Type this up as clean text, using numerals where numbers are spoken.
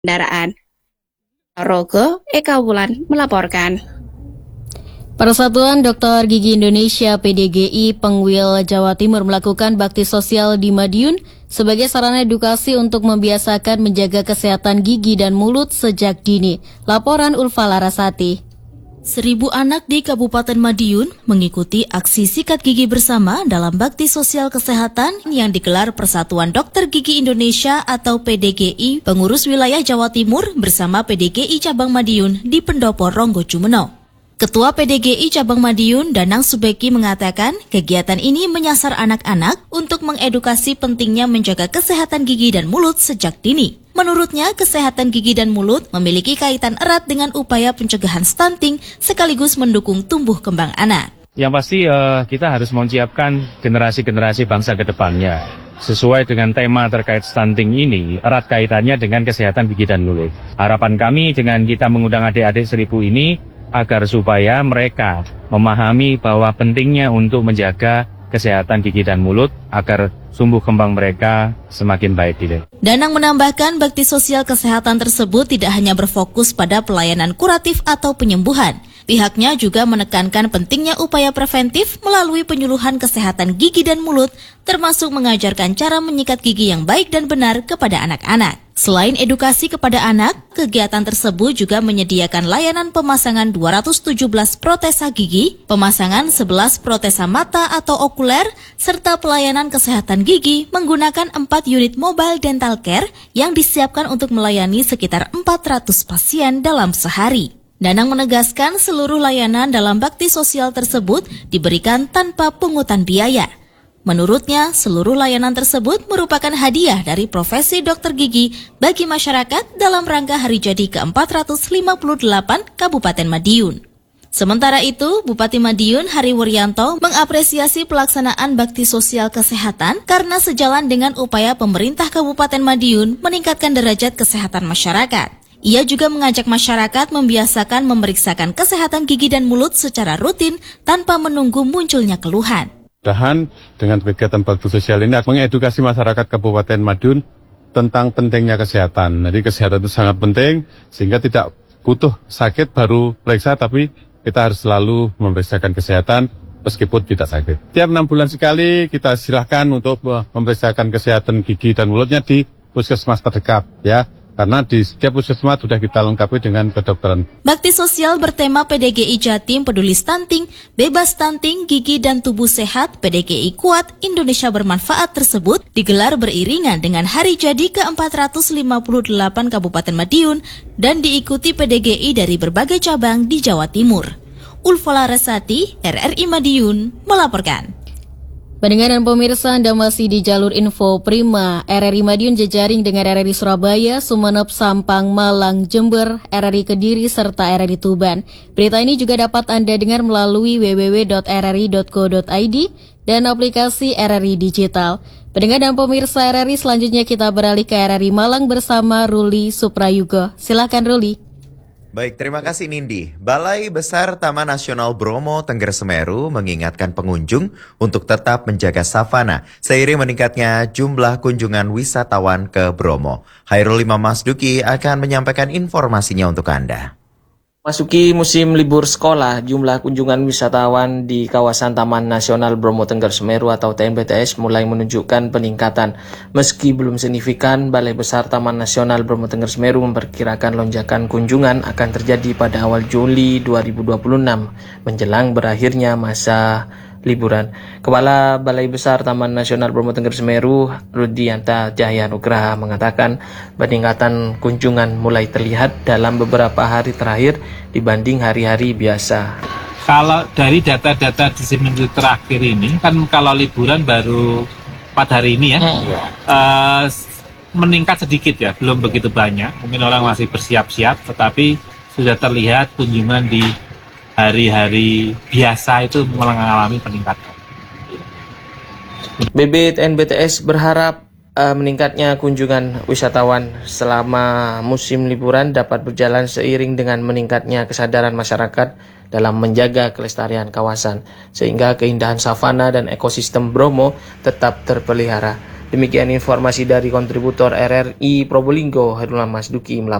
kendaraan. Rogo Eka Wulan melaporkan. Persatuan Dokter Gigi Indonesia PDGI Pengwil Jawa Timur melakukan bakti sosial di Madiun sebagai sarana edukasi untuk membiasakan menjaga kesehatan gigi dan mulut sejak dini. Laporan Ulfa Larasati. 1.000 anak di Kabupaten Madiun mengikuti aksi sikat gigi bersama dalam bakti sosial kesehatan yang digelar Persatuan Dokter Gigi Indonesia atau PDGI Pengurus Wilayah Jawa Timur bersama PDGI Cabang Madiun di Pendopo Ronggo Jumeno. Ketua PDGI Cabang Madiun, Danang Subeki mengatakan kegiatan ini menyasar anak-anak untuk mengedukasi pentingnya menjaga kesehatan gigi dan mulut sejak dini. Menurutnya, kesehatan gigi dan mulut memiliki kaitan erat dengan upaya pencegahan stunting sekaligus mendukung tumbuh kembang anak. Yang pasti kita harus menyiapkan generasi-generasi bangsa ke depannya. Sesuai dengan tema terkait stunting ini, erat kaitannya dengan kesehatan gigi dan mulut. Harapan kami dengan kita mengundang adik-adik 1.000 ini, agar supaya mereka memahami bahwa pentingnya untuk menjaga kesehatan gigi dan mulut agar tumbuh kembang mereka semakin baik. Danang menambahkan bakti sosial kesehatan tersebut tidak hanya berfokus pada pelayanan kuratif atau penyembuhan. Pihaknya juga menekankan pentingnya upaya preventif melalui penyuluhan kesehatan gigi dan mulut, termasuk mengajarkan cara menyikat gigi yang baik dan benar kepada anak-anak. Selain edukasi kepada anak, kegiatan tersebut juga menyediakan layanan pemasangan 217 protesa gigi, pemasangan 11 protesa mata atau okuler, serta pelayanan kesehatan gigi menggunakan 4 unit mobile dental care yang disiapkan untuk melayani sekitar 400 pasien dalam sehari. Danang menegaskan seluruh layanan dalam bakti sosial tersebut diberikan tanpa pungutan biaya. Menurutnya, seluruh layanan tersebut merupakan hadiah dari profesi dokter gigi bagi masyarakat dalam rangka hari jadi ke-458 Kabupaten Madiun. Sementara itu, Bupati Madiun Hari Wuryanto mengapresiasi pelaksanaan bakti sosial kesehatan karena sejalan dengan upaya pemerintah Kabupaten Madiun meningkatkan derajat kesehatan masyarakat. Ia juga mengajak masyarakat membiasakan memeriksakan kesehatan gigi dan mulut secara rutin tanpa menunggu munculnya keluhan. Dengan kegiatan bakti sosial ini mengedukasi masyarakat Kabupaten Madiun tentang pentingnya kesehatan. Jadi kesehatan itu sangat penting sehingga tidak butuh sakit baru periksa, tapi kita harus selalu memeriksakan kesehatan meskipun tidak sakit. Tiap 6 bulan sekali kita silahkan untuk memeriksakan kesehatan gigi dan mulutnya di puskesmas terdekat, ya. Karena di setiap puskesmas sudah kita lengkapi dengan kedokteran. Bakti sosial bertema PDGI Jatim peduli stunting, bebas stunting, gigi dan tubuh sehat, PDGI kuat, Indonesia bermanfaat tersebut digelar beriringan dengan hari jadi ke-458 Kabupaten Madiun dan diikuti PDGI dari berbagai cabang di Jawa Timur. Ulfa Larasati, RRI Madiun, melaporkan. Pendengar dan pemirsa, Anda masih di jalur info Prima, RRI Madiun jejaring dengan RRI Surabaya, Sumeneb, Sampang, Malang, Jember, RRI Kediri, serta RRI Tuban. Berita ini juga dapat Anda dengar melalui www.rri.co.id dan aplikasi RRI Digital. Pendengar dan pemirsa RRI, selanjutnya kita beralih ke RRI Malang bersama Ruli Suprayugo. Silakan Ruli. Baik, terima kasih Nindi. Balai Besar Taman Nasional Bromo Tengger Semeru mengingatkan pengunjung untuk tetap menjaga savana seiring meningkatnya jumlah kunjungan wisatawan ke Bromo. Hairul Imam Masduki akan menyampaikan informasinya untuk Anda. Masuki musim libur sekolah, jumlah kunjungan wisatawan di kawasan Taman Nasional Bromo Tengger Semeru atau TNBTS mulai menunjukkan peningkatan. Meski belum signifikan, Balai Besar Taman Nasional Bromo Tengger Semeru memperkirakan lonjakan kunjungan akan terjadi pada awal Juli 2026 menjelang berakhirnya masa liburan. Kepala Balai Besar Taman Nasional Bromo Tengger Semeru, Rudianta Jaya Nugraha mengatakan peningkatan kunjungan mulai terlihat dalam beberapa hari terakhir dibanding hari-hari biasa. Kalau dari data-data di seminggu terakhir ini, kan kalau liburan baru 4 hari ini ya, meningkat sedikit ya, belum begitu banyak. Mungkin orang masih bersiap-siap, tetapi sudah terlihat kunjungan di hari-hari biasa itu mengalami peningkatan. BBTNBTS berharap meningkatnya kunjungan wisatawan selama musim liburan dapat berjalan seiring dengan meningkatnya kesadaran masyarakat dalam menjaga kelestarian kawasan, sehingga keindahan savana dan ekosistem Bromo tetap terpelihara. Demikian informasi dari kontributor RRI Probolinggo, Herula Masduki melaporkan.